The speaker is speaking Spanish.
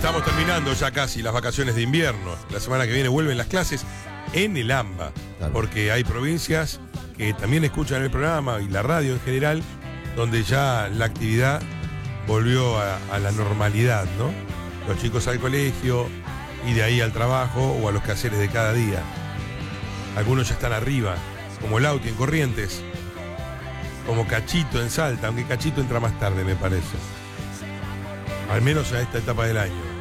Estamos terminando ya casi las vacaciones de invierno. La semana que viene vuelven las clases en el AMBA, Claro. porque hay provincias que también escuchan el programa y la radio en general, donde ya la actividad volvió a la normalidad, ¿no? Los chicos al colegio y de ahí al trabajo o a los quehaceres de cada día. Algunos ya están arriba, como Lauti en Corrientes, como Cachito en Salta, aunque Cachito entra más tarde, me parece. Al menos a esta etapa del año.